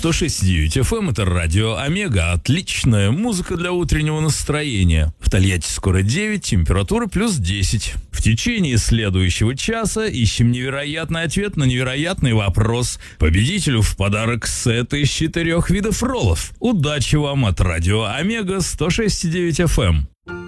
106.9 FM — это радио Омега. Отличная музыка для утреннего настроения. В Тольятти скоро 9, температура плюс 10. В течение следующего часа ищем невероятный ответ на невероятный вопрос. Победителю в подарок сет из 4 видов роллов. Удачи вам от радио Омега 106.9 FM.